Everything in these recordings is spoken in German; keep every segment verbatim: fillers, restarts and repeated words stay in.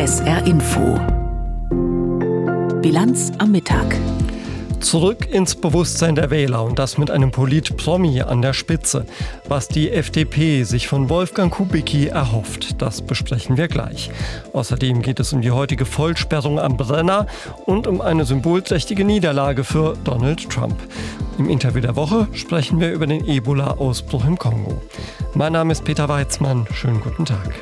S R Info. Bilanz am Mittag. Zurück ins Bewusstsein der Wähler und das mit einem Polit-Promi an der Spitze. Was die F D P sich von Wolfgang Kubicki erhofft, das besprechen wir gleich. Außerdem geht es um die heutige Vollsperrung am Brenner und um eine symbolträchtige Niederlage für Donald Trump. Im Interview der Woche sprechen wir über den Ebola-Ausbruch im Kongo. Mein Name ist Peter Weizmann. Schönen guten Tag.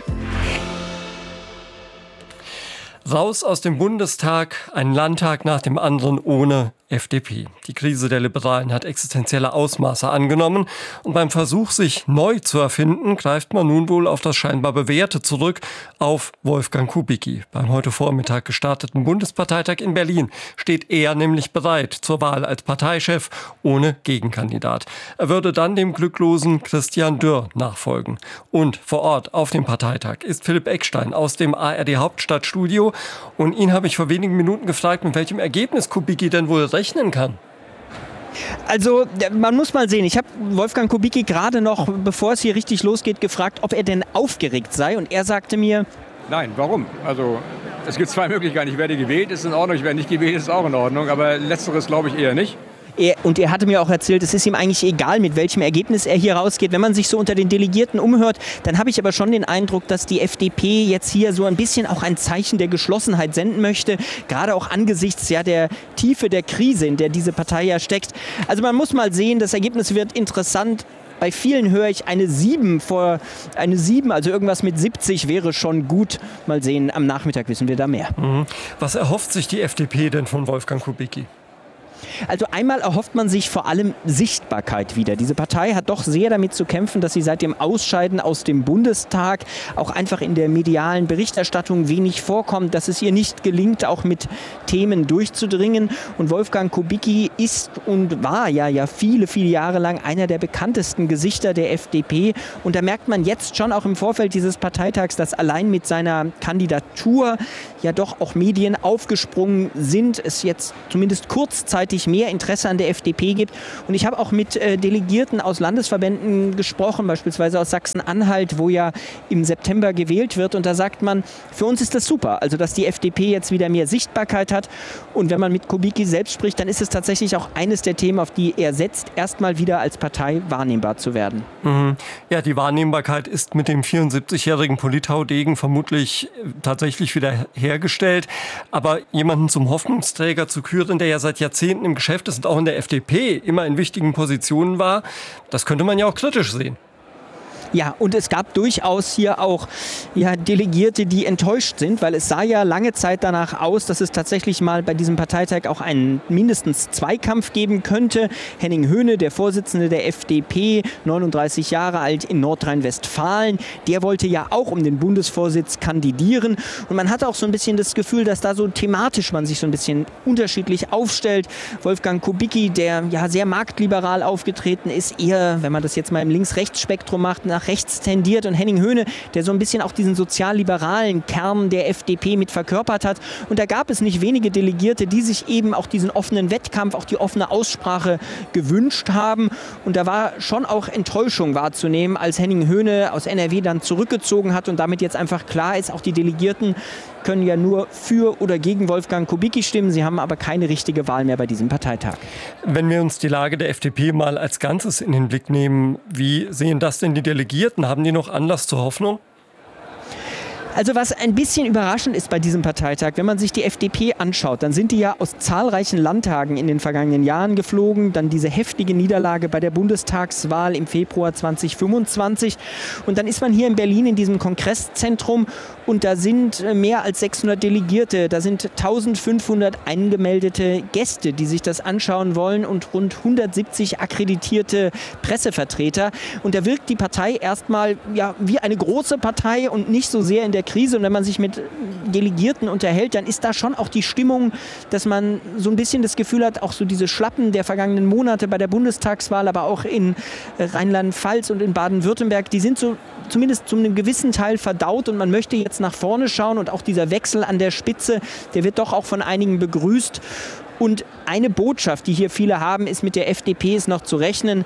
Raus aus dem Bundestag, ein Landtag nach dem anderen ohne F D P. Die Krise der Liberalen hat existenzielle Ausmaße angenommen und beim Versuch, sich neu zu erfinden, greift man nun wohl auf das scheinbar Bewährte zurück, auf Wolfgang Kubicki. Beim heute Vormittag gestarteten Bundesparteitag in Berlin steht er nämlich bereit zur Wahl als Parteichef ohne Gegenkandidat. Er würde dann dem glücklosen Christian Dürr nachfolgen. Und vor Ort auf dem Parteitag ist Philipp Eckstein aus dem A R D Hauptstadtstudio und ihn habe ich vor wenigen Minuten gefragt, mit welchem Ergebnis Kubicki denn wohl rechnen kann. Also man muss mal sehen, ich habe Wolfgang Kubicki gerade noch, bevor es hier richtig losgeht, gefragt, ob er denn aufgeregt sei und er sagte mir... Nein, warum? Also es gibt zwei Möglichkeiten, ich werde gewählt, ist in Ordnung, ich werde nicht gewählt, ist auch in Ordnung, aber letzteres glaube ich eher nicht. Er, und er hatte mir auch erzählt, es ist ihm eigentlich egal, mit welchem Ergebnis er hier rausgeht. Wenn man sich so unter den Delegierten umhört, dann habe ich aber schon den Eindruck, dass die F D P jetzt hier so ein bisschen auch ein Zeichen der Geschlossenheit senden möchte. Gerade auch angesichts ja, der Tiefe der Krise, in der diese Partei ja steckt. Also man muss mal sehen, das Ergebnis wird interessant. Bei vielen höre ich eine sieben vor, eine sieben, also irgendwas mit siebzig wäre schon gut. Mal sehen, am Nachmittag wissen wir da mehr. Mhm. Was erhofft sich die F D P denn von Wolfgang Kubicki? Also einmal erhofft man sich vor allem Sichtbarkeit wieder. Diese Partei hat doch sehr damit zu kämpfen, dass sie seit dem Ausscheiden aus dem Bundestag auch einfach in der medialen Berichterstattung wenig vorkommt, dass es ihr nicht gelingt, auch mit Themen durchzudringen. Und Wolfgang Kubicki ist und war ja, ja viele, viele Jahre lang einer der bekanntesten Gesichter der F D P. Und da merkt man jetzt schon auch im Vorfeld dieses Parteitags, dass allein mit seiner Kandidatur ja doch auch Medien aufgesprungen sind, es jetzt zumindest kurzzeitig mehr Interesse an der F D P gibt. Und ich habe auch mit äh, Delegierten aus Landesverbänden gesprochen, beispielsweise aus Sachsen-Anhalt, wo ja im September gewählt wird. Und da sagt man, für uns ist das super, also dass die F D P jetzt wieder mehr Sichtbarkeit hat. Und wenn man mit Kubicki selbst spricht, dann ist es tatsächlich auch eines der Themen, auf die er setzt, erstmal wieder als Partei wahrnehmbar zu werden. Mhm. Ja, die Wahrnehmbarkeit ist mit dem vierundsiebzigjährigen Polithaudegen vermutlich tatsächlich wieder hergestellt. Aber jemanden zum Hoffnungsträger zu küren, der ja seit Jahrzehnten im Geschäft ist und auch in der F D P immer in wichtigen Positionen war, das könnte man ja auch kritisch sehen. Ja, und es gab durchaus hier auch ja, Delegierte, die enttäuscht sind, weil es sah ja lange Zeit danach aus, dass es tatsächlich mal bei diesem Parteitag auch einen mindestens Zweikampf geben könnte. Henning Höhne, der Vorsitzende der F D P, neununddreißig Jahre alt in Nordrhein-Westfalen, der wollte ja auch um den Bundesvorsitz kandidieren. Und man hatte auch so ein bisschen das Gefühl, dass da so thematisch man sich so ein bisschen unterschiedlich aufstellt. Wolfgang Kubicki, der ja sehr marktliberal aufgetreten ist, eher, wenn man das jetzt mal im Links-Rechts-Spektrum macht, nach rechts tendiert, und Henning Höhne, der so ein bisschen auch diesen sozialliberalen Kern der F D P mit verkörpert hat. Und da gab es nicht wenige Delegierte, die sich eben auch diesen offenen Wettkampf, auch die offene Aussprache gewünscht haben. Und da war schon auch Enttäuschung wahrzunehmen, als Henning Höhne aus N R W dann zurückgezogen hat und damit jetzt einfach klar ist, auch die Delegierten können ja nur für oder gegen Wolfgang Kubicki stimmen. Sie haben aber keine richtige Wahl mehr bei diesem Parteitag. Wenn wir uns die Lage der F D P mal als Ganzes in den Blick nehmen, wie sehen das denn die Delegierten? Haben die noch Anlass zur Hoffnung? Also was ein bisschen überraschend ist bei diesem Parteitag, wenn man sich die F D P anschaut, dann sind die ja aus zahlreichen Landtagen in den vergangenen Jahren geflogen. Dann diese heftige Niederlage bei der Bundestagswahl im Februar zweitausendfünfundzwanzig. Und dann ist man hier in Berlin in diesem Kongresszentrum und da sind mehr als sechshundert Delegierte, da sind eintausendfünfhundert eingemeldete Gäste, die sich das anschauen wollen und rund hundertsiebzig akkreditierte Pressevertreter. Und da wirkt die Partei erstmal ja, wie eine große Partei und nicht so sehr in der Krise. Und wenn man sich mit Delegierten unterhält, dann ist da schon auch die Stimmung, dass man so ein bisschen das Gefühl hat, auch so diese Schlappen der vergangenen Monate bei der Bundestagswahl, aber auch in Rheinland-Pfalz und in Baden-Württemberg, die sind so zumindest zu einem gewissen Teil verdaut und man möchte jetzt nach vorne schauen und auch dieser Wechsel an der Spitze, der wird doch auch von einigen begrüßt. Und eine Botschaft, die hier viele haben, ist, mit der F D P ist noch zu rechnen.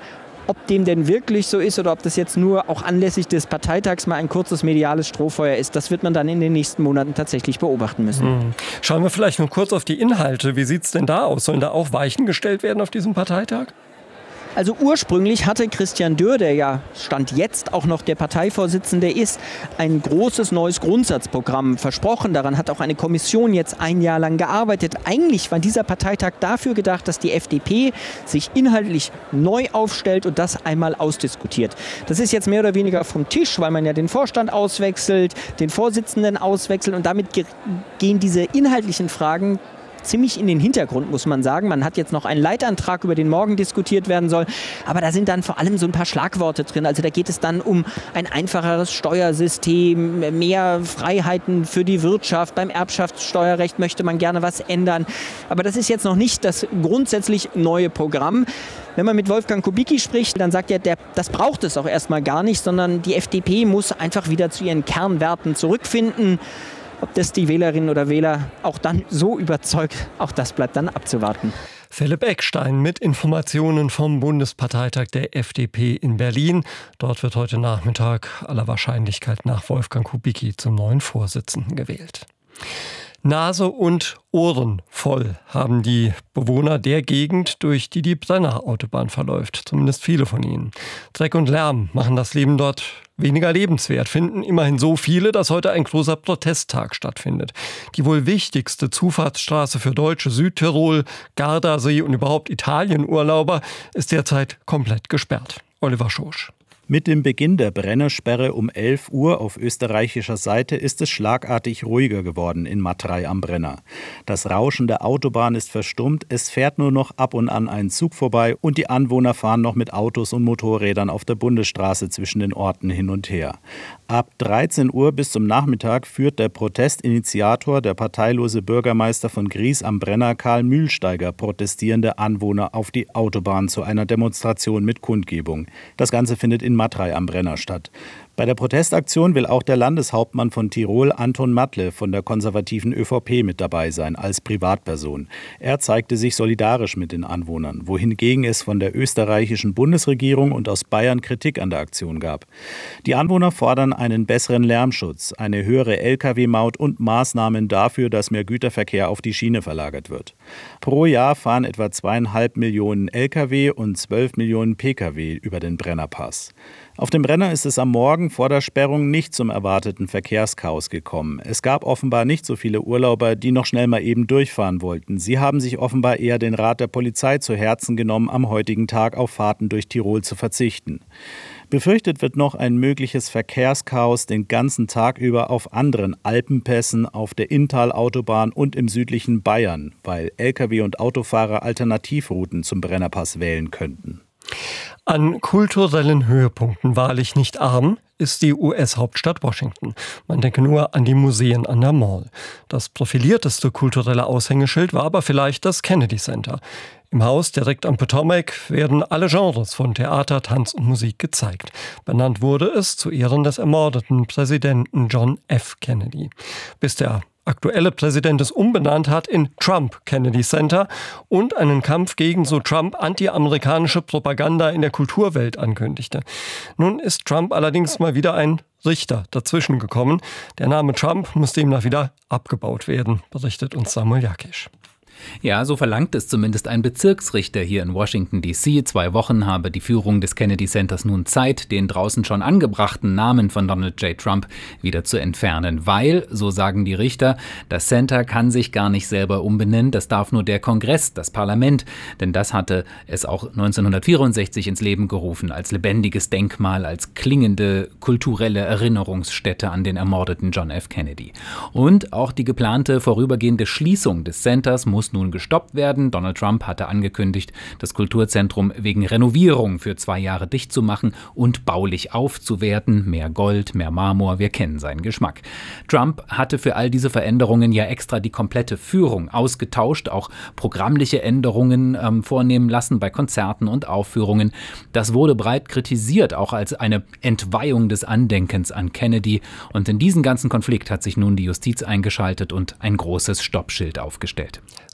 Ob dem denn wirklich so ist oder ob das jetzt nur auch anlässlich des Parteitags mal ein kurzes mediales Strohfeuer ist, das wird man dann in den nächsten Monaten tatsächlich beobachten müssen. Schauen wir vielleicht noch kurz auf die Inhalte. Wie sieht es denn da aus? Sollen da auch Weichen gestellt werden auf diesem Parteitag? Also ursprünglich hatte Christian Dürr, der ja Stand jetzt auch noch der Parteivorsitzende ist, ein großes neues Grundsatzprogramm versprochen. Daran hat auch eine Kommission jetzt ein Jahr lang gearbeitet. Eigentlich war dieser Parteitag dafür gedacht, dass die F D P sich inhaltlich neu aufstellt und das einmal ausdiskutiert. Das ist jetzt mehr oder weniger vom Tisch, weil man ja den Vorstand auswechselt, den Vorsitzenden auswechselt und damit ge- gehen diese inhaltlichen Fragen ziemlich in den Hintergrund, muss man sagen. Man hat jetzt noch einen Leitantrag, über den morgen diskutiert werden soll. Aber da sind dann vor allem so ein paar Schlagworte drin. Also da geht es dann um ein einfacheres Steuersystem, mehr Freiheiten für die Wirtschaft. Beim Erbschaftssteuerrecht möchte man gerne was ändern. Aber das ist jetzt noch nicht das grundsätzlich neue Programm. Wenn man mit Wolfgang Kubicki spricht, dann sagt er, der, das braucht es auch erstmal gar nicht, sondern die F D P muss einfach wieder zu ihren Kernwerten zurückfinden. Ob das die Wählerinnen oder Wähler auch dann so überzeugt, auch das bleibt dann abzuwarten. Philipp Eckstein mit Informationen vom Bundesparteitag der F D P in Berlin. Dort wird heute Nachmittag aller Wahrscheinlichkeit nach Wolfgang Kubicki zum neuen Vorsitzenden gewählt. Nase und Ohren voll haben die Bewohner der Gegend, durch die die Brenner Autobahn verläuft. Zumindest viele von ihnen. Dreck und Lärm machen das Leben dort weniger lebenswert, finden immerhin so viele, dass heute ein großer Protesttag stattfindet. Die wohl wichtigste Zufahrtsstraße für Deutsche, Südtirol, Gardasee und überhaupt Italienurlauber ist derzeit komplett gesperrt. Oliver Schosch. Mit dem Beginn der Brennersperre um elf Uhr auf österreichischer Seite ist es schlagartig ruhiger geworden in Matrei am Brenner. Das Rauschen der Autobahn ist verstummt, es fährt nur noch ab und an ein Zug vorbei und die Anwohner fahren noch mit Autos und Motorrädern auf der Bundesstraße zwischen den Orten hin und her. Ab dreizehn Uhr bis zum Nachmittag führt der Protestinitiator, der parteilose Bürgermeister von Gries am Brenner, Karl Mühlsteiger, protestierende Anwohner auf die Autobahn zu einer Demonstration mit Kundgebung. Das Ganze findet in Matrei am Brenner statt. Bei der Protestaktion will auch der Landeshauptmann von Tirol, Anton Matle, von der konservativen ÖVP mit dabei sein, als Privatperson. Er zeigte sich solidarisch mit den Anwohnern, wohingegen es von der österreichischen Bundesregierung und aus Bayern Kritik an der Aktion gab. Die Anwohner fordern einen besseren Lärmschutz, eine höhere L K W-Maut und Maßnahmen dafür, dass mehr Güterverkehr auf die Schiene verlagert wird. Pro Jahr fahren etwa zweieinhalb Millionen L K W und zwölf Millionen P K W über den Brennerpass. Auf dem Brenner ist es am Morgen vor der Sperrung nicht zum erwarteten Verkehrschaos gekommen. Es gab offenbar nicht so viele Urlauber, die noch schnell mal eben durchfahren wollten. Sie haben sich offenbar eher den Rat der Polizei zu Herzen genommen, am heutigen Tag auf Fahrten durch Tirol zu verzichten. Befürchtet wird noch ein mögliches Verkehrschaos den ganzen Tag über auf anderen Alpenpässen, auf der Inntal-Autobahn und im südlichen Bayern, weil L K W und Autofahrer Alternativrouten zum Brennerpass wählen könnten. An kulturellen Höhepunkten wahrlich nicht arm ist die U S-Hauptstadt Washington. Man denke nur an die Museen an der Mall. Das profilierteste kulturelle Aushängeschild war aber vielleicht das Kennedy Center. Im Haus direkt am Potomac werden alle Genres von Theater, Tanz und Musik gezeigt. Benannt wurde es zu Ehren des ermordeten Präsidenten John F. Kennedy. Bis der aktuelle Präsident es umbenannt hat in Trump Kennedy Center und einen Kampf gegen, so Trump, anti-amerikanische Propaganda in der Kulturwelt ankündigte. Nun ist Trump allerdings mal wieder ein Richter dazwischen gekommen. Der Name Trump muss demnach wieder abgebaut werden, berichtet uns Samuel Jakisch. Ja, so verlangt es zumindest ein Bezirksrichter hier in Washington D C Zwei Wochen habe die Führung des Kennedy Centers nun Zeit, den draußen schon angebrachten Namen von Donald J. Trump wieder zu entfernen, weil, so sagen die Richter, das Center kann sich gar nicht selber umbenennen, das darf nur der Kongress, das Parlament, denn das hatte es auch neunzehnhundertvierundsechzig ins Leben gerufen, als lebendiges Denkmal, als klingende kulturelle Erinnerungsstätte an den ermordeten John F. Kennedy. Und auch die geplante vorübergehende Schließung des Centers muss nun gestoppt werden. Donald Trump hatte angekündigt, das Kulturzentrum wegen Renovierung für zwei Jahre dicht zu machen und baulich aufzuwerten. Mehr Gold, mehr Marmor, wir kennen seinen Geschmack. Trump hatte für all diese Veränderungen ja extra die komplette Führung ausgetauscht, auch programmliche Änderungen ähm, vornehmen lassen bei Konzerten und Aufführungen. Das wurde breit kritisiert, auch als eine Entweihung des Andenkens an Kennedy. Und in diesen ganzen Konflikt hat sich nun die Justiz eingeschaltet und ein großes Stoppschild aufgestellt.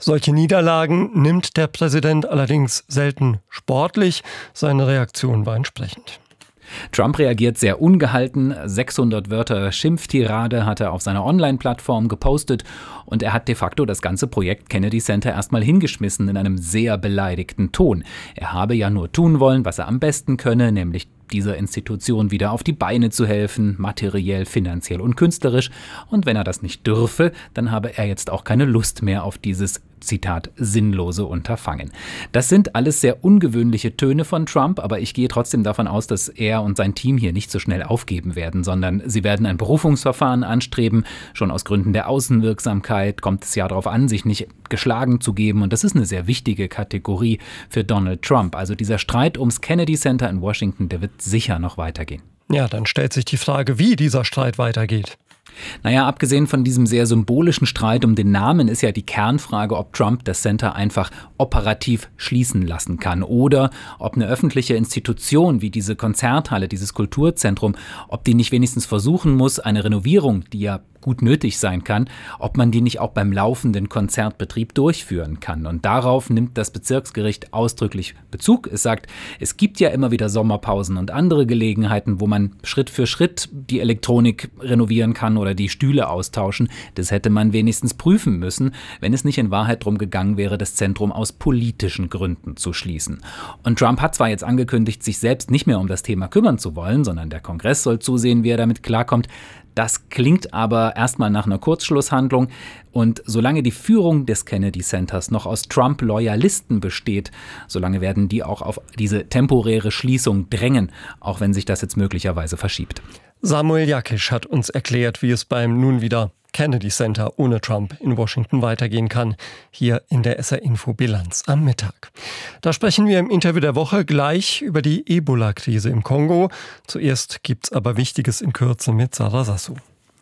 Solche Niederlagen nimmt der Präsident allerdings selten sportlich. Seine Reaktion war entsprechend. Trump reagiert sehr ungehalten. sechshundert Wörter Schimpftirade hat er auf seiner Online-Plattform gepostet und er hat de facto das ganze Projekt Kennedy Center erstmal hingeschmissen in einem sehr beleidigten Ton. Er habe ja nur tun wollen, was er am besten könne, nämlich dieser Institution wieder auf die Beine zu helfen, materiell, finanziell und künstlerisch. Und wenn er das nicht dürfe, dann habe er jetzt auch keine Lust mehr auf dieses, Zitat, sinnlose Unterfangen. Das sind alles sehr ungewöhnliche Töne von Trump, aber ich gehe trotzdem davon aus, dass er und sein Team hier nicht so schnell aufgeben werden, sondern sie werden ein Berufungsverfahren anstreben. Schon aus Gründen der Außenwirksamkeit kommt es ja darauf an, sich nicht geschlagen zu geben. Und das ist eine sehr wichtige Kategorie für Donald Trump. Also dieser Streit ums Kennedy Center in Washington, der wird sicher noch weitergehen. Ja, dann stellt sich die Frage, wie dieser Streit weitergeht. Naja, abgesehen von diesem sehr symbolischen Streit um den Namen ist ja die Kernfrage, ob Trump das Center einfach operativ schließen lassen kann oder ob eine öffentliche Institution wie diese Konzerthalle, dieses Kulturzentrum, ob die nicht wenigstens versuchen muss, eine Renovierung, die ja gut nötig sein kann, ob man die nicht auch beim laufenden Konzertbetrieb durchführen kann. Und darauf nimmt das Bezirksgericht ausdrücklich Bezug. Es sagt, es gibt ja immer wieder Sommerpausen und andere Gelegenheiten, wo man Schritt für Schritt die Elektronik renovieren kann oder die Stühle austauschen. Das hätte man wenigstens prüfen müssen, wenn es nicht in Wahrheit darum gegangen wäre, das Zentrum aus politischen Gründen zu schließen. Und Trump hat zwar jetzt angekündigt, sich selbst nicht mehr um das Thema kümmern zu wollen, sondern der Kongress soll zusehen, wie er damit klarkommt. Das klingt aber erstmal nach einer Kurzschlusshandlung. Und solange die Führung des Kennedy Centers noch aus Trump-Loyalisten besteht, solange werden die auch auf diese temporäre Schließung drängen, auch wenn sich das jetzt möglicherweise verschiebt. Samuel Jakisch hat uns erklärt, wie es beim nun wieder Kennedy Center ohne Trump in Washington weitergehen kann, hier in der S R-Info Bilanz am Mittag. Da sprechen wir im Interview der Woche gleich über die Ebola-Krise im Kongo. Zuerst gibt's aber Wichtiges in Kürze mit Sarah Sassou.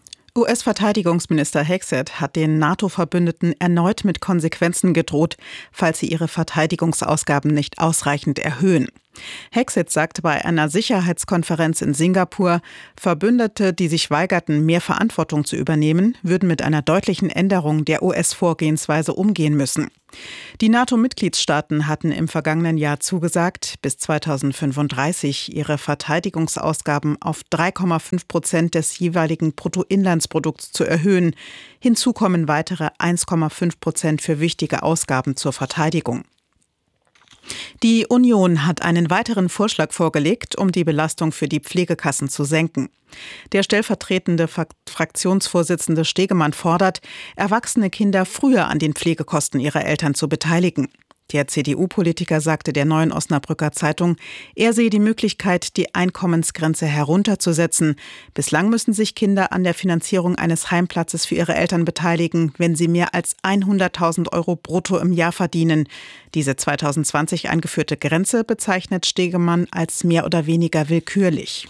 U S-Verteidigungsminister Hexet hat den NATO-Verbündeten erneut mit Konsequenzen gedroht, falls sie ihre Verteidigungsausgaben nicht ausreichend erhöhen. Hexet sagte bei einer Sicherheitskonferenz in Singapur, Verbündete, die sich weigerten, mehr Verantwortung zu übernehmen, würden mit einer deutlichen Änderung der U S-Vorgehensweise umgehen müssen. Die NATO-Mitgliedstaaten hatten im vergangenen Jahr zugesagt, bis zweitausendfünfunddreißig ihre Verteidigungsausgaben auf drei Komma fünf Prozent des jeweiligen Bruttoinlandsprodukts zu erhöhen. Hinzu kommen weitere eins Komma fünf Prozent für wichtige Ausgaben zur Verteidigung. Die Union hat einen weiteren Vorschlag vorgelegt, um die Belastung für die Pflegekassen zu senken. Der stellvertretende Fraktionsvorsitzende Stegemann fordert, erwachsene Kinder früher an den Pflegekosten ihrer Eltern zu beteiligen. Der C D U-Politiker sagte der Neuen Osnabrücker Zeitung, er sehe die Möglichkeit, die Einkommensgrenze herunterzusetzen. Bislang müssen sich Kinder an der Finanzierung eines Heimplatzes für ihre Eltern beteiligen, wenn sie mehr als hunderttausend Euro brutto im Jahr verdienen. Diese zweitausendzwanzig eingeführte Grenze bezeichnet Stegemann als mehr oder weniger willkürlich.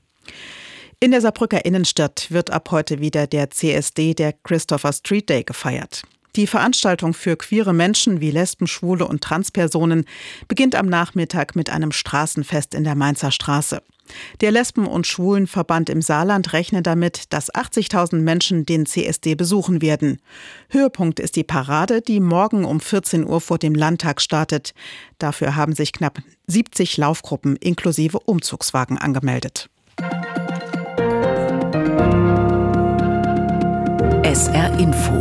In der Saarbrücker Innenstadt wird ab heute wieder der C S D, der Christopher Street Day, gefeiert. Die Veranstaltung für queere Menschen wie Lesben, Schwule und Transpersonen beginnt am Nachmittag mit einem Straßenfest in der Mainzer Straße. Der Lesben- und Schwulenverband im Saarland rechnet damit, dass achtzigtausend Menschen den C S D besuchen werden. Höhepunkt ist die Parade, die morgen um vierzehn Uhr vor dem Landtag startet. Dafür haben sich knapp siebzig Laufgruppen inklusive Umzugswagen angemeldet. S R-Info.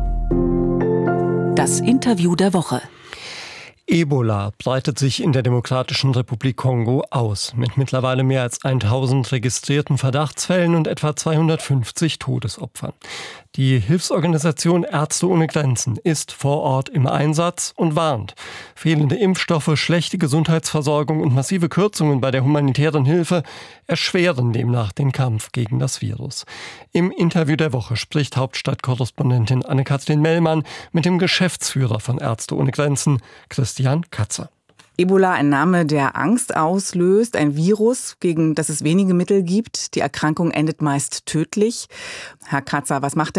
Das Interview der Woche. Ebola breitet sich in der Demokratischen Republik Kongo aus, mit mittlerweile mehr als tausend registrierten Verdachtsfällen und etwa zweihundertfünfzig Todesopfern. Die Hilfsorganisation Ärzte ohne Grenzen ist vor Ort im Einsatz und warnt. Fehlende Impfstoffe, schlechte Gesundheitsversorgung und massive Kürzungen bei der humanitären Hilfe erschweren demnach den Kampf gegen das Virus. Im Interview der Woche spricht Hauptstadtkorrespondentin Anne-Kathrin Mellmann mit dem Geschäftsführer von Ärzte ohne Grenzen, Christian Katzer. Ebola, ein Name, der Angst auslöst, ein Virus, gegen das es wenige Mittel gibt. Die Erkrankung endet meist tödlich. Herr Katzer, was macht denn das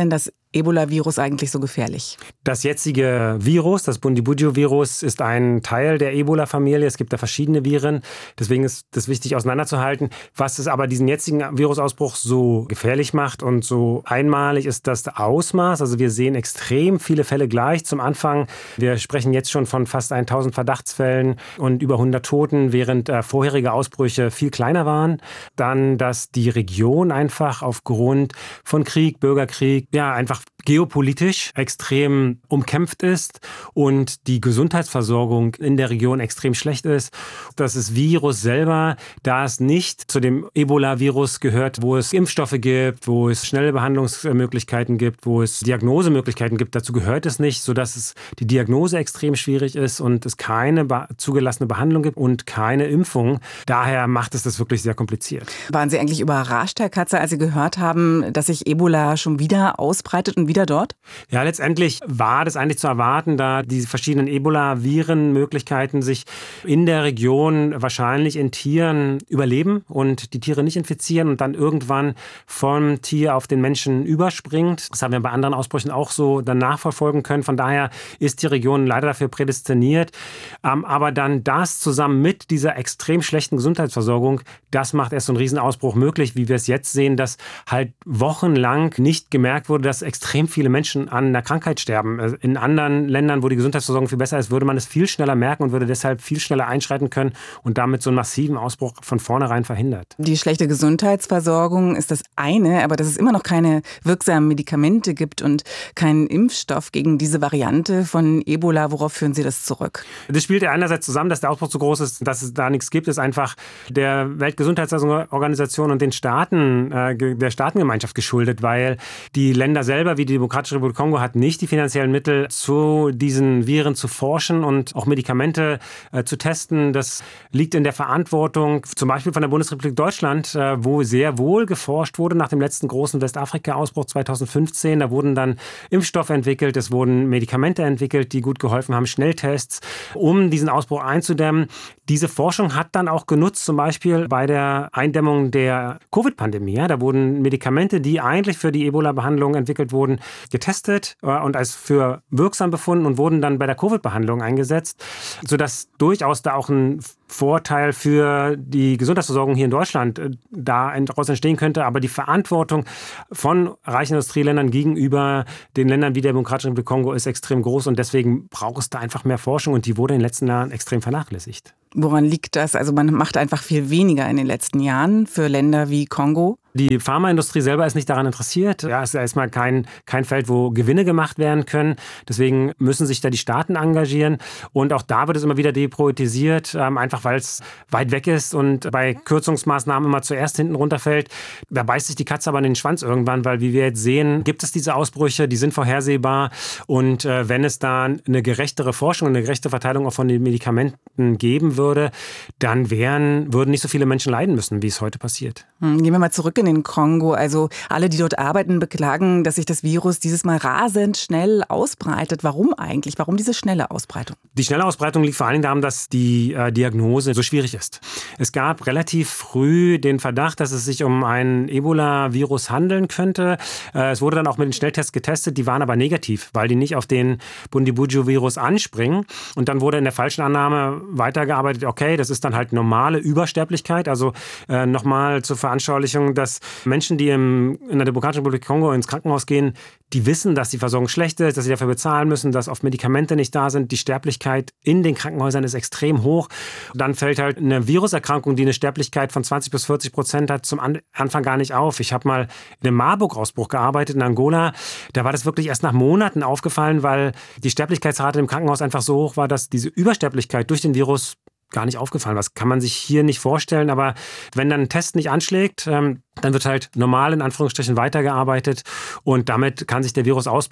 Ebola-Virus eigentlich so gefährlich? Das jetzige Virus, das Bundibugyo-Virus, ist ein Teil der Ebola-Familie. Es gibt da verschiedene Viren. Deswegen ist das wichtig auseinanderzuhalten. Was es aber diesen jetzigen Virusausbruch so gefährlich macht und so einmalig, ist das Ausmaß. Also wir sehen extrem viele Fälle gleich zum Anfang. Wir sprechen jetzt schon von fast tausend Verdachtsfällen und über hundert Toten, während äh, vorherige Ausbrüche viel kleiner waren. Dann, dass die Region einfach aufgrund von Krieg, Bürgerkrieg, ja einfach geopolitisch extrem umkämpft ist und die Gesundheitsversorgung in der Region extrem schlecht ist. Dass das Virus selber, da es nicht zu dem Ebola-Virus gehört, wo es Impfstoffe gibt, wo es schnelle Behandlungsmöglichkeiten gibt, wo es Diagnosemöglichkeiten gibt, dazu gehört es nicht, sodass es die Diagnose extrem schwierig ist und es keine be- zugelassene Behandlung gibt und keine Impfung. Daher macht es das wirklich sehr kompliziert. Waren Sie eigentlich überrascht, Herr Katzer, als Sie gehört haben, dass sich Ebola schon wieder ausbreitet und wieder dort? Ja, letztendlich war das eigentlich zu erwarten, da die verschiedenen Ebola-Virenmöglichkeiten sich in der Region wahrscheinlich in Tieren überleben und die Tiere nicht infizieren und dann irgendwann vom Tier auf den Menschen überspringt. Das haben wir bei anderen Ausbrüchen auch so dann nachverfolgen können. Von daher ist die Region leider dafür prädestiniert. Aber dann das zusammen mit dieser extrem schlechten Gesundheitsversorgung, das macht erst so einen Riesenausbruch möglich, wie wir es jetzt sehen, dass halt wochenlang nicht gemerkt wurde, dass extrem viele Menschen an einer Krankheit sterben. In anderen Ländern, wo die Gesundheitsversorgung viel besser ist, würde man es viel schneller merken und würde deshalb viel schneller einschreiten können und damit so einen massiven Ausbruch von vornherein verhindert. Die schlechte Gesundheitsversorgung ist das eine, aber dass es immer noch keine wirksamen Medikamente gibt und keinen Impfstoff gegen diese Variante von Ebola, worauf führen Sie das zurück? Das spielt ja einerseits zusammen, dass der Ausbruch so groß ist, dass es da nichts gibt, ist einfach der Weltgesundheitsorganisation und den Staaten, äh, der Staatengemeinschaft geschuldet, weil die Länder selber, wie die Demokratische Republik Kongo, hat nicht die finanziellen Mittel, zu diesen Viren zu forschen und auch Medikamente äh, zu testen. Das liegt in der Verantwortung zum Beispiel von der Bundesrepublik Deutschland, äh, wo sehr wohl geforscht wurde nach dem letzten großen Westafrika-Ausbruch zweitausendfünfzehn. Da wurden dann Impfstoffe entwickelt, es wurden Medikamente entwickelt, die gut geholfen haben, Schnelltests, um diesen Ausbruch einzudämmen. Diese Forschung hat dann auch genutzt, zum Beispiel bei der Eindämmung der Covid-Pandemie. Ja, da wurden Medikamente, die eigentlich für die Ebola-Behandlung entwickelt wurden, getestet und als für wirksam befunden und wurden dann bei der Covid-Behandlung eingesetzt, sodass durchaus da auch ein Vorteil für die Gesundheitsversorgung hier in Deutschland daraus entstehen könnte. Aber die Verantwortung von reichen Industrieländern gegenüber den Ländern wie der Demokratischen Republik Kongo ist extrem groß und deswegen braucht es da einfach mehr Forschung und die wurde in den letzten Jahren extrem vernachlässigt. Woran liegt das? Also man macht einfach viel weniger in den letzten Jahren für Länder wie Kongo. Die Pharmaindustrie selber ist nicht daran interessiert. Ja, es ist erstmal kein, kein Feld, wo Gewinne gemacht werden können. Deswegen müssen sich da die Staaten engagieren. Und auch da wird es immer wieder depriorisiert, ähm, einfach weil es weit weg ist und bei Kürzungsmaßnahmen immer zuerst hinten runterfällt. Da beißt sich die Katze aber in den Schwanz irgendwann, weil wie wir jetzt sehen, gibt es diese Ausbrüche, die sind vorhersehbar. Und äh, wenn es da eine gerechtere Forschung und eine gerechte Verteilung auch von den Medikamenten geben würde, dann wären, würden nicht so viele Menschen leiden müssen, wie es heute passiert. Hm, gehen wir mal zurück in den Kongo. Also alle, die dort arbeiten, beklagen, dass sich das Virus dieses Mal rasend schnell ausbreitet. Warum eigentlich? Warum diese schnelle Ausbreitung? Die schnelle Ausbreitung liegt vor allem daran, dass die äh, Diagnose so schwierig ist. Es gab relativ früh den Verdacht, dass es sich um ein Ebola-Virus handeln könnte. Äh, es wurde dann auch mit den Schnelltests getestet, die waren aber negativ, weil die nicht auf den Bundibugyo-Virus anspringen. Und dann wurde in der falschen Annahme weitergearbeitet, okay, das ist dann halt normale Übersterblichkeit. Also äh, nochmal zur Veranschaulichung, dass Menschen, die im, in der Demokratischen Republik Kongo ins Krankenhaus gehen, die wissen, dass die Versorgung schlecht ist, dass sie dafür bezahlen müssen, dass oft Medikamente nicht da sind. Die Sterblichkeit in den Krankenhäusern ist extrem hoch. Dann fällt halt eine Viruserkrankung, die eine Sterblichkeit von zwanzig bis vierzig Prozent hat, zum Anfang gar nicht auf. Ich habe mal in einem Marburg-Ausbruch gearbeitet in Angola. Da war das wirklich erst nach Monaten aufgefallen, weil die Sterblichkeitsrate im Krankenhaus einfach so hoch war, dass diese Übersterblichkeit durch den Virus gar nicht aufgefallen. Das kann man sich hier nicht vorstellen, aber wenn dann ein Test nicht anschlägt, ähm, dann wird halt normal in Anführungsstrichen weitergearbeitet und damit kann sich der Virus ausbreiten.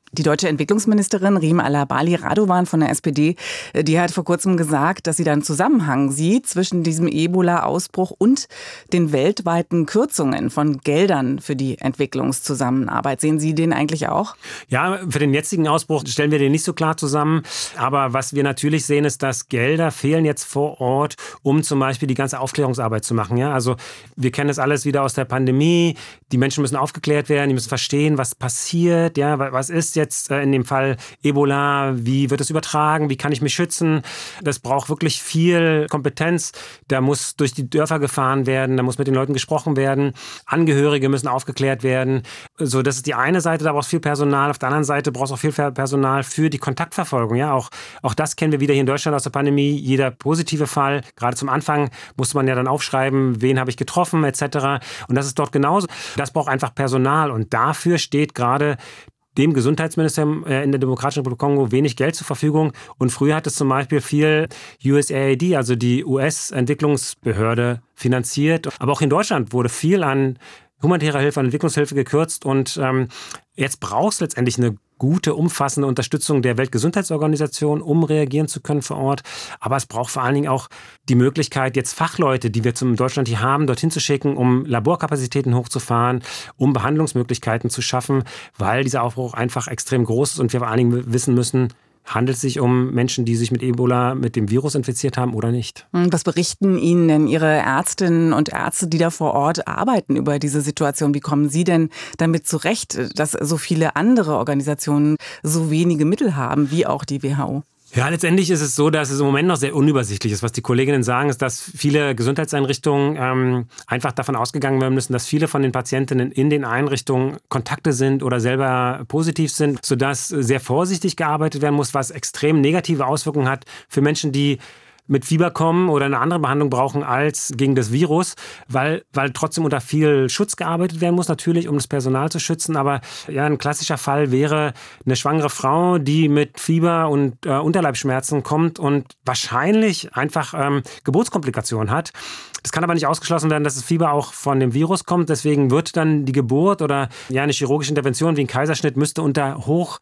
Die deutsche Entwicklungsministerin Rima Alabali Radovan von der S P D, die hat vor kurzem gesagt, dass sie da einen Zusammenhang sieht zwischen diesem Ebola-Ausbruch und den weltweiten Kürzungen von Geldern für die Entwicklungszusammenarbeit. Sehen Sie den eigentlich auch? Ja, für den jetzigen Ausbruch stellen wir den nicht so klar zusammen. Aber was wir natürlich sehen, ist, dass Gelder fehlen jetzt vor Ort, um zum Beispiel die ganze Aufklärungsarbeit zu machen. Ja, also wir kennen das alles wieder aus der Pandemie. Die Menschen müssen aufgeklärt werden, die müssen verstehen, was passiert, ja, was ist jetzt in dem Fall Ebola, wie wird es übertragen, wie kann ich mich schützen. Das braucht wirklich viel Kompetenz. Da muss durch die Dörfer gefahren werden, da muss mit den Leuten gesprochen werden. Angehörige müssen aufgeklärt werden. So, das ist die eine Seite, da braucht es viel Personal. Auf der anderen Seite braucht es auch viel Personal für die Kontaktverfolgung. Ja, auch, auch das kennen wir wieder hier in Deutschland aus der Pandemie. Jeder positive Fall, gerade zum Anfang, musste man ja dann aufschreiben, wen habe ich getroffen et cetera. Und das ist dort genauso. Das braucht einfach Personal. Und dafür steht gerade dem Gesundheitsministerium in der Demokratischen Republik Kongo wenig Geld zur Verfügung. Und früher hat es zum Beispiel viel U S A I D, also die U S-Entwicklungsbehörde, finanziert. Aber auch in Deutschland wurde viel an humanitärer Hilfe, an Entwicklungshilfe gekürzt. Und ähm, jetzt braucht es letztendlich eine gute, umfassende Unterstützung der Weltgesundheitsorganisation, um reagieren zu können vor Ort. Aber es braucht vor allen Dingen auch die Möglichkeit, jetzt Fachleute, die wir zum Deutschland hier haben, dorthin zu schicken, um Laborkapazitäten hochzufahren, um Behandlungsmöglichkeiten zu schaffen, weil dieser Aufbruch einfach extrem groß ist und wir vor allen Dingen wissen müssen, handelt es sich um Menschen, die sich mit Ebola, mit dem Virus infiziert haben oder nicht? Was berichten Ihnen denn Ihre Ärztinnen und Ärzte, die da vor Ort arbeiten, über diese Situation? Wie kommen Sie denn damit zurecht, dass so viele andere Organisationen so wenige Mittel haben, wie auch die W H O? Ja, letztendlich ist es so, dass es im Moment noch sehr unübersichtlich ist. Was die Kolleginnen sagen, ist, dass viele Gesundheitseinrichtungen ähm, einfach davon ausgegangen werden müssen, dass viele von den Patientinnen in den Einrichtungen Kontakte sind oder selber positiv sind, sodass sehr vorsichtig gearbeitet werden muss, was extrem negative Auswirkungen hat für Menschen, die mit Fieber kommen oder eine andere Behandlung brauchen als gegen das Virus, weil, weil trotzdem unter viel Schutz gearbeitet werden muss, natürlich, um das Personal zu schützen. Aber ja, ein klassischer Fall wäre eine schwangere Frau, die mit Fieber und äh, Unterleibsschmerzen kommt und wahrscheinlich einfach ähm, Geburtskomplikationen hat. Das kann aber nicht ausgeschlossen werden, dass das Fieber auch von dem Virus kommt. Deswegen wird dann die Geburt oder ja, eine chirurgische Intervention wie ein Kaiserschnitt müsste unter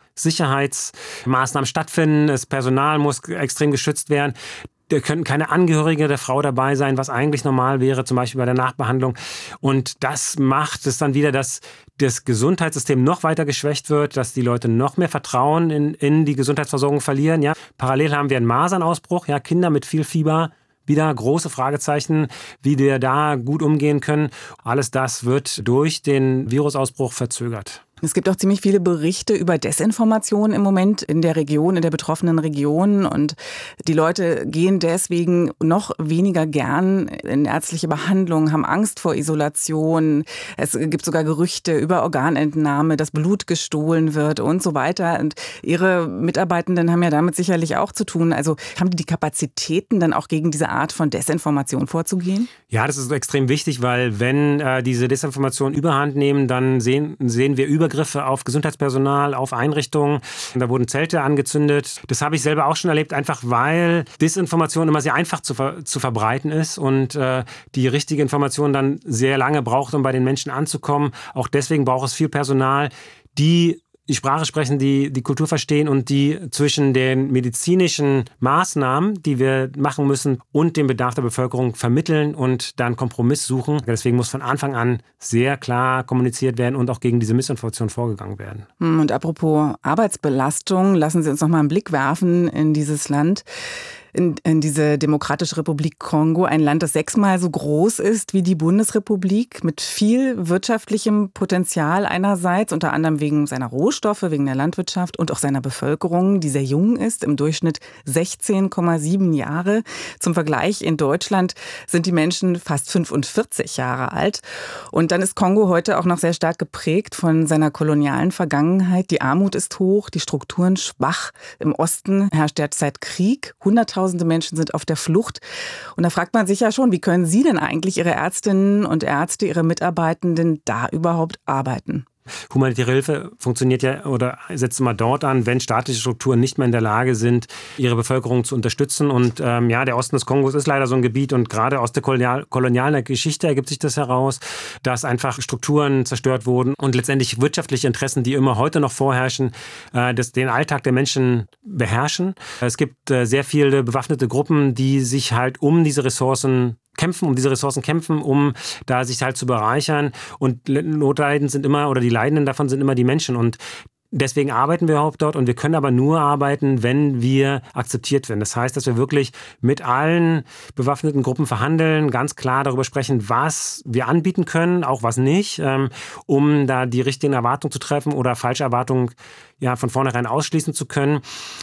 Hochsicherheitsmaßnahmen stattfinden. Das Personal muss extrem geschützt werden. Da könnten keine Angehörige der Frau dabei sein, was eigentlich normal wäre, zum Beispiel bei der Nachbehandlung. Und das macht es dann wieder, dass das Gesundheitssystem noch weiter geschwächt wird, dass die Leute noch mehr Vertrauen in, in die Gesundheitsversorgung verlieren. Ja. Parallel haben wir einen Masernausbruch, ja, Kinder mit viel Fieber. Wieder große Fragezeichen, wie wir da gut umgehen können. Alles das wird durch den Virusausbruch verzögert. Es gibt auch ziemlich viele Berichte über Desinformation im Moment in der Region, in der betroffenen Region. Und die Leute gehen deswegen noch weniger gern in ärztliche Behandlung, haben Angst vor Isolation. Es gibt sogar Gerüchte über Organentnahme, dass Blut gestohlen wird und so weiter. Und Ihre Mitarbeitenden haben ja damit sicherlich auch zu tun. Also haben die die Kapazitäten, dann auch gegen diese Art von Desinformation vorzugehen? Ja, das ist extrem wichtig, weil wenn äh, diese Desinformationen überhand nehmen, dann sehen, sehen wir über Übergriffe auf Gesundheitspersonal, auf Einrichtungen. Da wurden Zelte angezündet. Das habe ich selber auch schon erlebt, einfach weil Desinformation immer sehr einfach zu, ver- zu verbreiten ist und äh, die richtige Information dann sehr lange braucht, um bei den Menschen anzukommen. Auch deswegen braucht es viel Personal, die die Sprache sprechen, die die Kultur verstehen und die zwischen den medizinischen Maßnahmen, die wir machen müssen, und dem Bedarf der Bevölkerung vermitteln und dann Kompromiss suchen. Deswegen muss von Anfang an sehr klar kommuniziert werden und auch gegen diese Missinformation vorgegangen werden. Und apropos Arbeitsbelastung, lassen Sie uns noch mal einen Blick werfen in dieses Land. In, in diese Demokratische Republik Kongo, ein Land, das sechsmal so groß ist wie die Bundesrepublik, mit viel wirtschaftlichem Potenzial einerseits, unter anderem wegen seiner Rohstoffe, wegen der Landwirtschaft und auch seiner Bevölkerung, die sehr jung ist, im Durchschnitt sechzehn Komma sieben Jahre. Zum Vergleich, in Deutschland sind die Menschen fast fünfundvierzig Jahre alt. Und dann ist Kongo heute auch noch sehr stark geprägt von seiner kolonialen Vergangenheit. Die Armut ist hoch, die Strukturen schwach. Im Osten herrscht derzeit Krieg. hunderttausende Menschen sind auf der Flucht. Und da fragt man sich ja schon, wie können Sie denn eigentlich Ihre Ärztinnen und Ärzte, Ihre Mitarbeitenden da überhaupt arbeiten? Humanitäre Hilfe funktioniert ja oder setzt immer dort an, wenn staatliche Strukturen nicht mehr in der Lage sind, ihre Bevölkerung zu unterstützen. Und ähm, ja, der Osten des Kongos ist leider so ein Gebiet und gerade aus der kolonial, kolonialen Geschichte ergibt sich das heraus, dass einfach Strukturen zerstört wurden und letztendlich wirtschaftliche Interessen, die immer heute noch vorherrschen, äh, das, den Alltag der Menschen beherrschen. Es gibt äh, sehr viele bewaffnete Gruppen, die sich halt um diese Ressourcen kämpfen, um diese Ressourcen kämpfen, um da sich halt zu bereichern. Und Notleiden sind immer, oder die Leidenden davon sind immer die Menschen. Und deswegen arbeiten wir überhaupt dort und wir können aber nur arbeiten, wenn wir akzeptiert werden. Das heißt, dass wir wirklich mit allen bewaffneten Gruppen verhandeln, ganz klar darüber sprechen, was wir anbieten können, auch was nicht, um da die richtigen Erwartungen zu treffen oder falsche Erwartungen ja, von vornherein ausschließen zu können.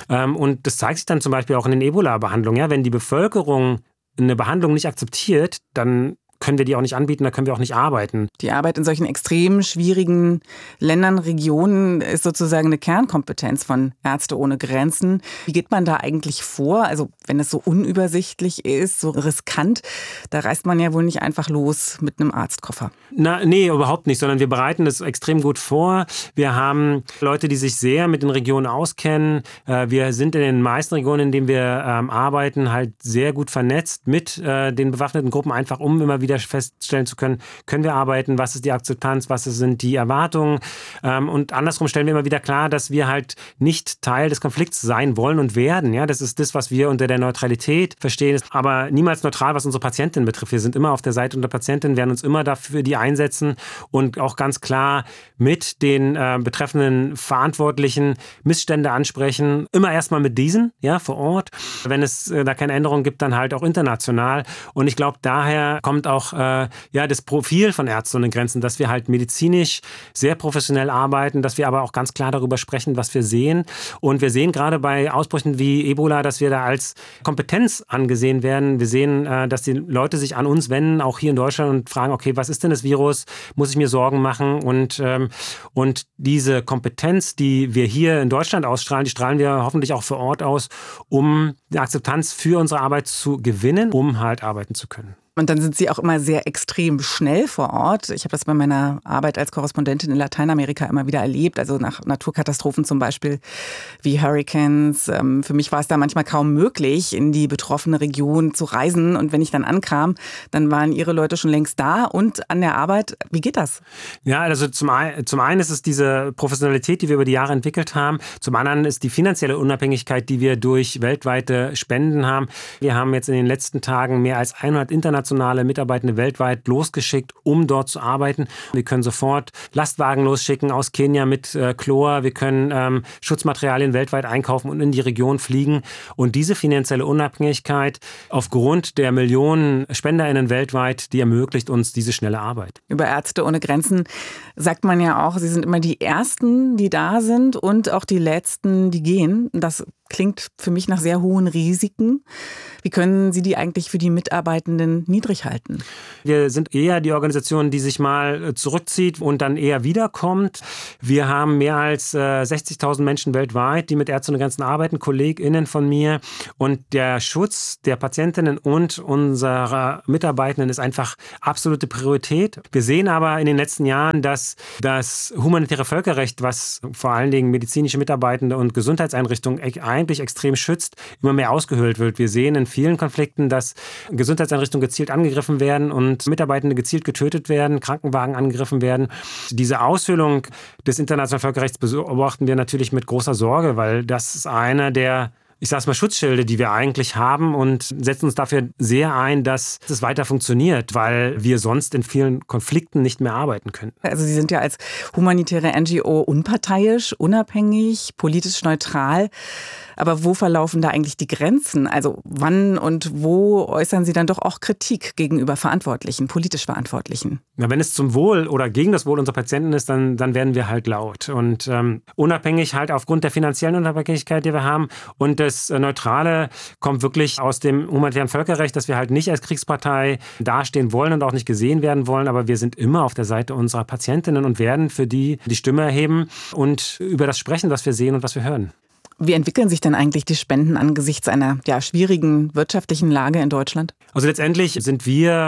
Und das zeigt sich dann zum Beispiel auch in den Ebola-Behandlungen. Ja, wenn die Bevölkerung eine Behandlung nicht akzeptiert, dann können wir die auch nicht anbieten, da können wir auch nicht arbeiten. Die Arbeit in solchen extrem schwierigen Ländern, Regionen ist sozusagen eine Kernkompetenz von Ärzte ohne Grenzen. Wie geht man da eigentlich vor? Also wenn es so unübersichtlich ist, so riskant, da reist man ja wohl nicht einfach los mit einem Arztkoffer. Na, nee, überhaupt nicht, sondern wir bereiten das extrem gut vor. Wir haben Leute, die sich sehr mit den Regionen auskennen. Wir sind in den meisten Regionen, in denen wir arbeiten, halt sehr gut vernetzt mit den bewaffneten Gruppen, einfach um immer wieder feststellen zu können, können wir arbeiten, was ist die Akzeptanz, was sind die Erwartungen. Und andersrum stellen wir immer wieder klar, dass wir halt nicht Teil des Konflikts sein wollen und werden. Ja, das ist das, was wir unter der Neutralität verstehen, aber niemals neutral, was unsere Patientinnen betrifft. Wir sind immer auf der Seite unserer Patientinnen, werden uns immer dafür die einsetzen und auch ganz klar mit den äh, betreffenden Verantwortlichen Missstände ansprechen. Immer erstmal mit diesen, ja, vor Ort. Wenn es äh, da keine Änderungen gibt, dann halt auch international. Und ich glaube, daher kommt auch äh, ja, das Profil von Ärzte ohne Grenzen, dass wir halt medizinisch sehr professionell arbeiten, dass wir aber auch ganz klar darüber sprechen, was wir sehen. Und wir sehen gerade bei Ausbrüchen wie Ebola, dass wir da als Kompetenz angesehen werden. Wir sehen, äh, dass die Leute sich an uns wenden, auch hier in Deutschland, und fragen, okay, was ist denn das Virus? Muss ich mir Sorgen machen? Und, ähm, und diese Kompetenz, die wir hier in Deutschland ausstrahlen, die strahlen wir hoffentlich auch vor Ort aus, um die Akzeptanz für unsere Arbeit zu gewinnen, um halt arbeiten zu können. Und dann sind Sie auch immer sehr extrem schnell vor Ort. Ich habe das bei meiner Arbeit als Korrespondentin in Lateinamerika immer wieder erlebt, also nach Naturkatastrophen zum Beispiel wie Hurricanes. Für mich war es da manchmal kaum möglich, in die betroffene Region zu reisen. Und wenn ich dann ankam, dann waren Ihre Leute schon längst da und an der Arbeit. Wie geht das? Ja, also zum einen, zum einen ist es diese Professionalität, die wir über die Jahre entwickelt haben. Zum anderen ist die finanzielle Unabhängigkeit, die wir durch weltweite Spenden haben. Wir haben jetzt in den letzten Tagen mehr als hundert internationale Mitarbeitende weltweit losgeschickt, um dort zu arbeiten. Wir können sofort Lastwagen losschicken aus Kenia mit äh, Chlor. Wir können ähm, Schutzmaterialien weltweit einkaufen und in die Region fliegen. Und diese finanzielle Unabhängigkeit aufgrund der Millionen SpenderInnen weltweit, die ermöglicht uns diese schnelle Arbeit. Über Ärzte ohne Grenzen sagt man ja auch, sie sind immer die Ersten, die da sind und auch die Letzten, die gehen. Das klingt für mich nach sehr hohen Risiken. Wie können Sie die eigentlich für die Mitarbeitenden niedrig halten? Wir sind eher die Organisation, die sich mal zurückzieht und dann eher wiederkommt. Wir haben mehr als äh, sechzigtausend Menschen weltweit, die mit Ärzte ohne Grenzen arbeiten, KollegInnen von mir. Und der Schutz der Patientinnen und unserer Mitarbeitenden ist einfach absolute Priorität. Wir sehen aber in den letzten Jahren, dass das humanitäre Völkerrecht, was vor allen Dingen medizinische Mitarbeitende und Gesundheitseinrichtungen eigentlich extrem schützt, immer mehr ausgehöhlt wird. Wir sehen in vielen Konflikten, dass Gesundheitseinrichtungen gezielt angegriffen werden und Mitarbeitende gezielt getötet werden, Krankenwagen angegriffen werden. Diese Aushöhlung des internationalen Völkerrechts beobachten wir natürlich mit großer Sorge, weil das ist einer der, ich sage es mal, Schutzschilde, die wir eigentlich haben, und setzen uns dafür sehr ein, dass es weiter funktioniert, weil wir sonst in vielen Konflikten nicht mehr arbeiten könnten. Also Sie sind ja als humanitäre N G O unparteiisch, unabhängig, politisch neutral. Aber wo verlaufen da eigentlich die Grenzen? Also wann und wo äußern Sie dann doch auch Kritik gegenüber Verantwortlichen, politisch Verantwortlichen? Ja, wenn es zum Wohl oder gegen das Wohl unserer Patienten ist, dann, dann werden wir halt laut. Und ähm, unabhängig halt aufgrund der finanziellen Unabhängigkeit, die wir haben. Und das äh, Neutrale kommt wirklich aus dem humanitären Völkerrecht, dass wir halt nicht als Kriegspartei dastehen wollen und auch nicht gesehen werden wollen. Aber wir sind immer auf der Seite unserer Patientinnen und werden für die die Stimme erheben und über das sprechen, was wir sehen und was wir hören. Wie entwickeln sich denn eigentlich die Spenden angesichts einer ja, schwierigen wirtschaftlichen Lage in Deutschland? Also letztendlich sind wir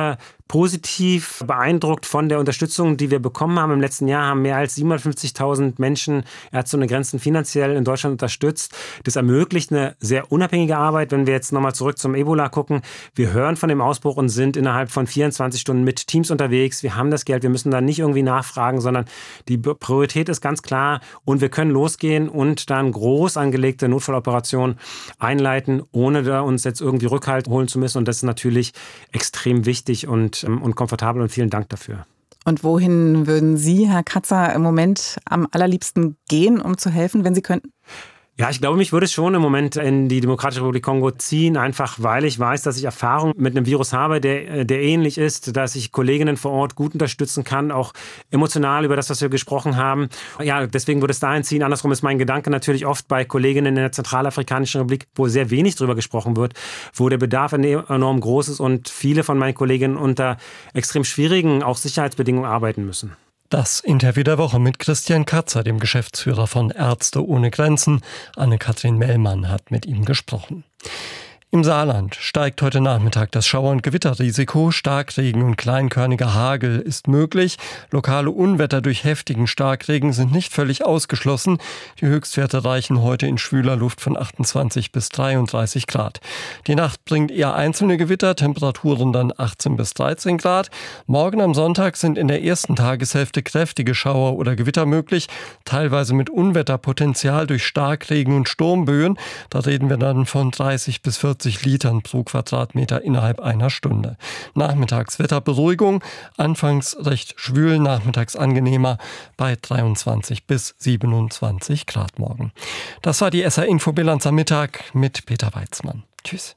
positiv beeindruckt von der Unterstützung, die wir bekommen haben. Im letzten Jahr haben mehr als siebenhundertfünfzigtausend Menschen Ärzte ohne Grenzen finanziell in Deutschland unterstützt. Das ermöglicht eine sehr unabhängige Arbeit. Wenn wir jetzt nochmal zurück zum Ebola gucken, wir hören von dem Ausbruch und sind innerhalb von vierundzwanzig Stunden mit Teams unterwegs. Wir haben das Geld, wir müssen da nicht irgendwie nachfragen, sondern die Priorität ist ganz klar und wir können losgehen und dann groß angelegte Notfalloperationen einleiten, ohne da uns jetzt irgendwie Rückhalt holen zu müssen. Und das ist natürlich extrem wichtig und und komfortabel und vielen Dank dafür. Und wohin würden Sie, Herr Kratzer, im Moment am allerliebsten gehen, um zu helfen, wenn Sie könnten? Ja, ich glaube, mich würde es schon im Moment in die Demokratische Republik Kongo ziehen, einfach weil ich weiß, dass ich Erfahrung mit einem Virus habe, der, der ähnlich ist, dass ich Kolleginnen vor Ort gut unterstützen kann, auch emotional über das, was wir gesprochen haben. Ja, deswegen würde es dahin ziehen. Andersrum ist mein Gedanke natürlich oft bei Kolleginnen in der Zentralafrikanischen Republik, wo sehr wenig drüber gesprochen wird, wo der Bedarf enorm groß ist und viele von meinen Kolleginnen unter extrem schwierigen, auch Sicherheitsbedingungen arbeiten müssen. Das Interview der Woche mit Christian Kratzer, dem Geschäftsführer von Ärzte ohne Grenzen. Anne-Kathrin Mellmann hat mit ihm gesprochen. Im Saarland steigt heute Nachmittag das Schauer- und Gewitterrisiko. Starkregen und kleinkörniger Hagel ist möglich. Lokale Unwetter durch heftigen Starkregen sind nicht völlig ausgeschlossen. Die Höchstwerte reichen heute in schwüler Luft von achtundzwanzig bis dreiunddreißig Grad. Die Nacht bringt eher einzelne Gewitter, Temperaturen dann achtzehn bis dreizehn Grad. Morgen am Sonntag sind in der ersten Tageshälfte kräftige Schauer oder Gewitter möglich, teilweise mit Unwetterpotenzial durch Starkregen und Sturmböen. Da reden wir dann von dreißig bis vierzig Litern pro Quadratmeter innerhalb einer Stunde. Nachmittags Wetterberuhigung, anfangs recht schwül, nachmittags angenehmer bei dreiundzwanzig bis siebenundzwanzig Grad morgen. Das war die S R-Info-Bilanz am Mittag mit Peter Weizmann. Tschüss.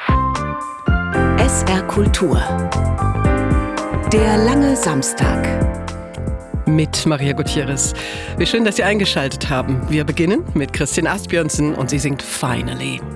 S R Kultur. Der lange Samstag. Mit Maria Gutierrez. Wie schön, dass Sie eingeschaltet haben. Wir beginnen mit Christine Asbjörnsen und sie singt Finally.